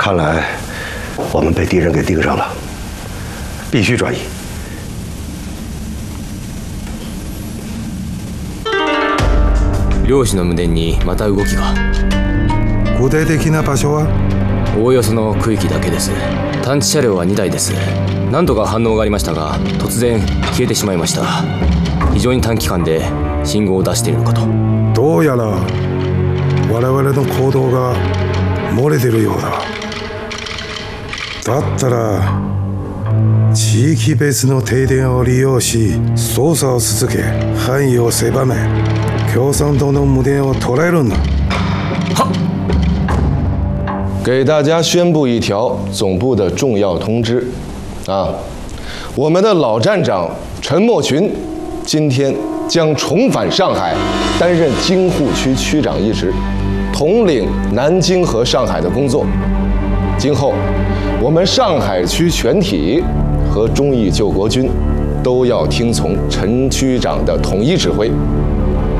看来我们被敌人给盯上了，必须转移。 漁師の無電にまた動きが。 具体的な場所は？ おおよその区域だけです。探知車両は2台です。何度か反応がありましたが突然消えてしまいました。非常に短期間で信号を出しているのかと。 どうやら我々の行動が漏れてるようだ。だったら地域別の停電を利用し捜査を続け範囲を狭め共産党の無電を捉えるんだ。 给大家宣布一条总部的重要通知啊！我们的老站长陈默群今天将重返上海，担任京沪区区长一职，统领南京和上海的工作。今后，我们上海区全体和忠义救国军都要听从陈区长的统一指挥，